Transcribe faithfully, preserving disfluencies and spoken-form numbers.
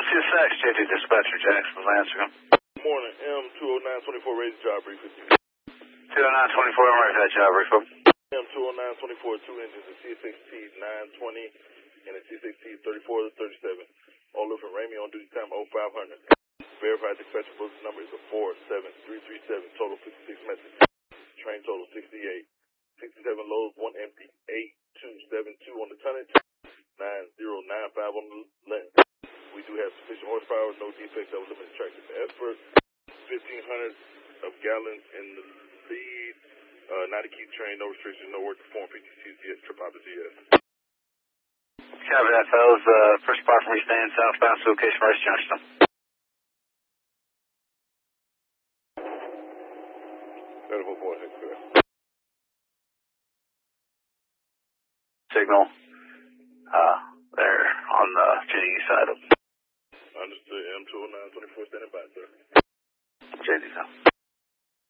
C S X, J T Dispatcher, Jackson's answering. Good morning, M two oh nine twenty-four, raise the job brief with you. two oh nine twenty-four, I'm ready for that job brief. M two oh nine twenty-four, two engines, a C S X T nine twenty and a C S X T thirty-four to thirty-seven. All over from Ramey on duty time oh five hundred. Verified dispatcher booking number is a four seven three three seven, total fifty-six messages. Train total sixty-eight. sixty-seven loads, one empty. eight two seven two on the tonnage. nine zero nine five on the length. We do have sufficient horsepower, no defects of limited tractor effort. fifteen hundred of gallons in the lead. Uh, not to keep train, no restrictions, no work performed. fifty C C S, trip out to G S. Copy that, fellas. Uh, first spot from me staying southbound to location Rice Junction. Beautiful boy, thanks for that. Signal. Uh, there on the G side of